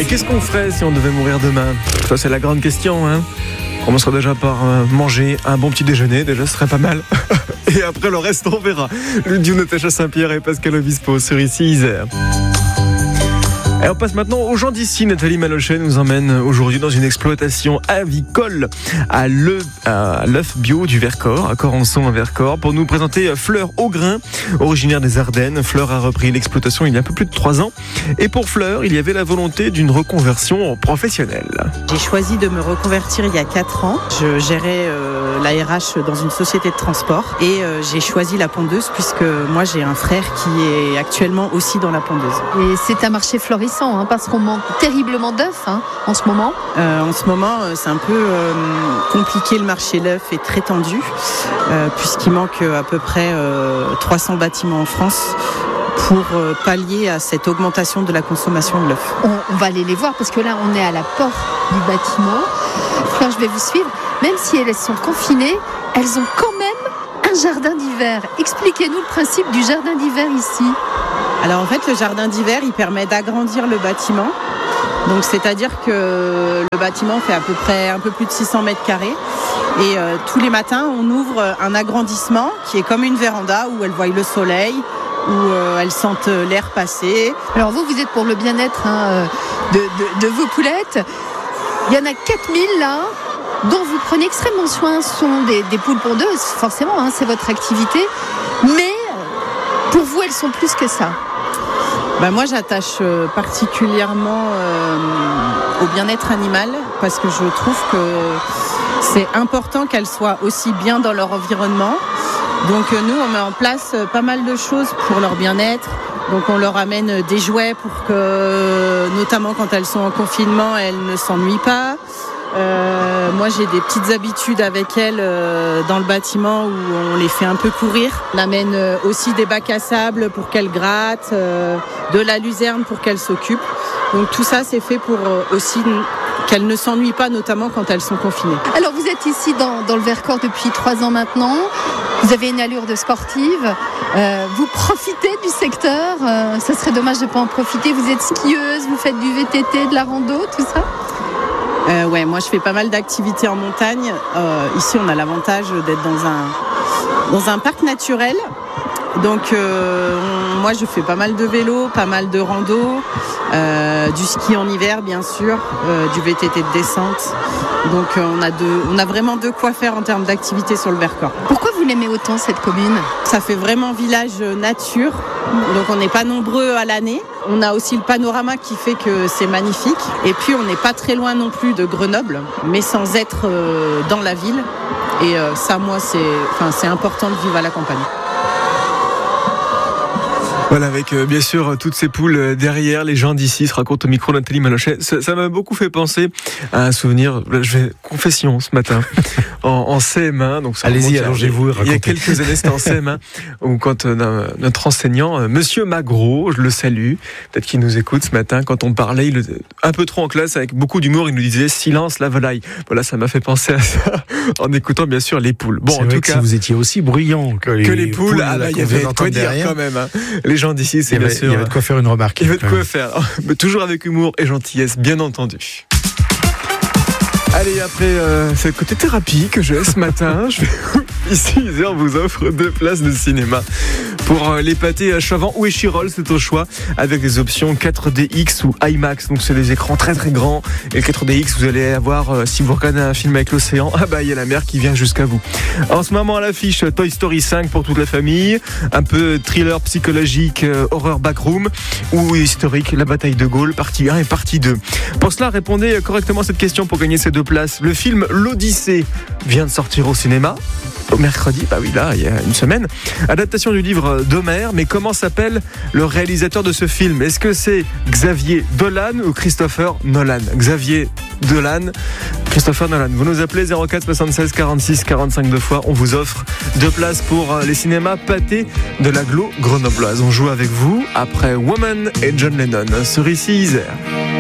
qu'est-ce qu'on ferait si on devait mourir demain ? Ça, c'est la grande question, hein. On commencerait déjà par manger un bon petit déjeuner, déjà ce serait pas mal. Et après le reste, on verra. Le duo Natacha Saint-Pierre et Pascal Obispo sur ici Isère. Et on passe maintenant aux gens d'ici. Nathalie Malochet nous emmène aujourd'hui dans une exploitation avicole à l'œuf bio du Vercors, à Corançon à Vercors, pour nous présenter Fleur Augrain, originaire des Ardennes. Fleur a repris l'exploitation il y a un peu plus de 3 ans. Et pour Fleur, il y avait la volonté d'une reconversion professionnelle. J'ai choisi de me reconvertir il y a 4 ans. Je gérais la RH dans une société de transport et j'ai choisi la pondeuse puisque moi j'ai un frère qui est actuellement aussi dans la pondeuse. Et c'est un marché florissant parce qu'on manque terriblement d'œufs en ce moment. En ce moment, c'est un peu compliqué. Le marché de l'œuf est très tendu puisqu'il manque à peu près 300 bâtiments en France pour pallier à cette augmentation de la consommation de l'œuf. On va aller les voir parce que là, on est à la porte du bâtiment. Fleur, je vais vous suivre. Même si elles sont confinées, elles ont quand même un jardin d'hiver. Expliquez-nous le principe du jardin d'hiver ici. Alors en fait, le jardin d'hiver, il permet d'agrandir le bâtiment. Donc c'est-à-dire que le bâtiment fait à peu près un peu plus de 600 mètres carrés. Et tous les matins, on ouvre un agrandissement qui est comme une véranda où elles voient le soleil, où elles sentent l'air passer. Alors vous êtes pour le bien-être de vos poulettes. Il y en a 4000 là, dont vous prenez extrêmement soin. Ce sont des poules pondeuses, forcément, c'est votre activité. Mais pour vous, elles sont plus que ça. Moi, j'attache particulièrement au bien-être animal parce que je trouve que c'est important qu'elles soient aussi bien dans leur environnement. Donc nous, on met en place pas mal de choses pour leur bien-être. Donc on leur amène des jouets pour que, notamment quand elles sont en confinement, elles ne s'ennuient pas. Moi j'ai des petites habitudes avec elles dans le bâtiment où on les fait un peu courir. On amène aussi des bacs à sable pour qu'elles grattent, de la luzerne pour qu'elles s'occupent. Donc tout ça c'est fait pour aussi qu'elles ne s'ennuient pas, notamment quand elles sont confinées. Alors vous êtes ici dans le Vercors depuis 3 ans maintenant. Vous avez une allure de sportive. Vous profitez du secteur. Ça serait dommage de ne pas en profiter. Vous êtes skieuse, vous faites du VTT, de la rando, tout ça ? Ouais, moi je fais pas mal d'activités en montagne. Ici on a l'avantage d'être dans un parc naturel. Donc moi je fais pas mal de vélo, pas mal de rando, du ski en hiver bien sûr, du VTT de descente. Donc on a vraiment de quoi faire en termes d'activité sur le Vercors. Pourquoi vous l'aimez autant cette commune ? Ça fait vraiment village nature, donc on n'est pas nombreux à l'année. On a aussi le panorama qui fait que c'est magnifique. Et puis on n'est pas très loin non plus de Grenoble, mais sans être dans la ville. Et ça, moi, c'est important de vivre à la campagne. Voilà, avec bien sûr toutes ces poules derrière, les gens d'ici se racontent au micro Nathalie Malochet. Ça m'a beaucoup fait penser à un souvenir. Confession ce matin en CM1. Donc allez-y, allongez-vous. Il y a quelques années, c'était en CM1 où quand notre enseignant, Monsieur Magro, je le salue, peut-être qu'il nous écoute ce matin, quand on parlait, un peu trop en classe, avec beaucoup d'humour, il nous disait silence la volaille. Voilà, ça m'a fait penser à ça en écoutant bien sûr les poules. Bon, c'est en vrai tout que cas, si vous étiez aussi bruyant que les poules, il y avait de quoi dire quand même. Les gens d'ici, c'est bien sûr. Il y avait de quoi faire une remarque. Il y avait de quoi faire, mais toujours avec humour et gentillesse, bien entendu. Allez, après c'est le côté thérapie que j'ai ce matin. Ici, on vous offre 2 places de cinéma pour les pâtés à Chavant ou Échirol, c'est au choix, avec des options 4DX ou IMAX. Donc c'est des écrans très très grands. Et le 4DX, vous allez avoir, si vous regardez un film avec l'océan, il y a la mer qui vient jusqu'à vous. En ce moment à l'affiche, Toy Story 5 pour toute la famille, un peu thriller psychologique, horreur backroom, ou historique, La bataille de Gaulle, partie 1 et partie 2. Pour cela, répondez correctement à cette question pour gagner ces 2 places. Le film L'Odyssée vient de sortir au cinéma. Au mercredi, là, il y a une semaine. Adaptation du livre d'Homère, mais comment s'appelle le réalisateur de ce film ? Est-ce que c'est Xavier Dolan ou Christopher Nolan ? Xavier Dolan, Christopher Nolan. Vous nous appelez 04 76 46 45 2 fois. On vous offre 2 places pour les cinémas pâtés de l'agglo grenobloise. On joue avec vous après Woman et John Lennon sur ici Isère.